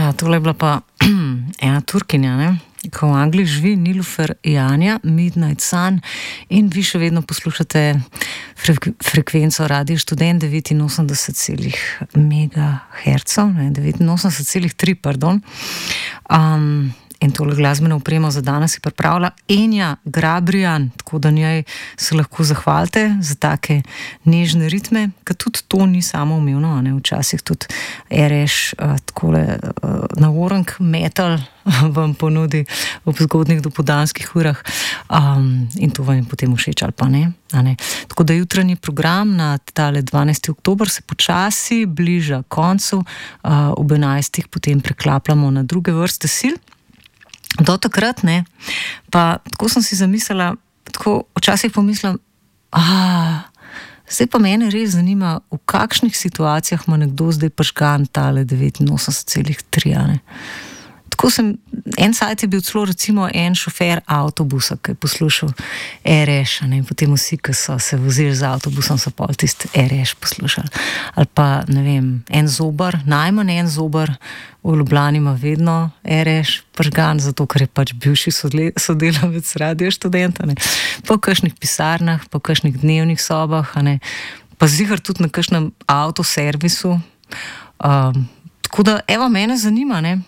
Ja, tole je bila pa ena Turkinja, ne? Ko v Angliji živi, Nilufer Janja, Midnight Sun, in vi še vedno poslušate frekvenco Radio Študent 89,3 MHz, 89,3, pardon. In tole glasbeno opremo za danes je pripravila Enja Grabrijan, tako da njej se lahko zahvalite za take nežne ritme, ker tudi to ni samoumevno, a ne, včasih tudi RŠ takole na orang metal vam ponudi ob zgodnih dopoldanskih urah, in to vam je potem všeč ali pa ne, a ne. Tako da jutranji program na tale 12. oktober se počasi bliža koncu, ob 11. potem preklapljamo na druge vrste sil. Do takrat, ne, pa tako sem si zamislila, tako včasih pomislim, zdaj pa mene res zanima, v kakšnih situacijah ima nekdo zdaj prižgan tale 89,3, ne. Tako en sajt je bil celo recimo en šofer avtobusa, ki je poslušal RŠ, ne, in potem vsi, ki so se vozili z avtobusom, so pol tisti RŠ poslušali. Ali pa, ne vem, en zobar, najmanj en zobar v Ljubljani ima vedno RŠ prižgan, zato ker je pač bivši sodelavec Radio Študenta, ne. Po kakšnih pisarnah, po kakšnih dnevnih sobah, a ne, pa ziher tudi na kakšnem avtoservisu. Tako da, evo, mene zanima, ne,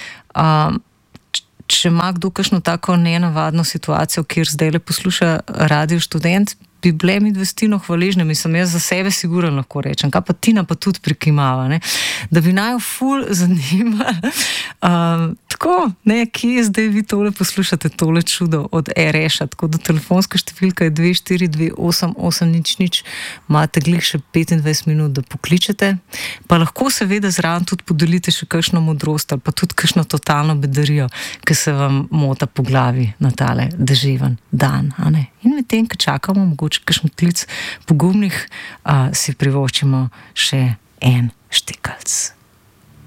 če ima kdo kakšno tako nenavadno situacijo, kjer zdajle posluša Radio Študent, bi bile mi dvestino hvaležne, mislim, jaz za sebe sigurno lahko rečem, kaj pa Tina pa tudi prikimava, ne, da bi naju ful zanima, tako, ne, kje zdaj vi tole poslušate, tole čudo od RŠ-a, tako da telefonska številka je 2422880, imate glih še 25 minut, da pokličete, pa lahko seveda zraven tudi podelite še kakšno modrost ali pa tudi kakšno totalno bedarijo, ki se vam mota po glavi na tale deževen dan, a ne. In medtem, ko čakamo mogoče kakšen klic pogumnih, si privoščimo še en štekalc.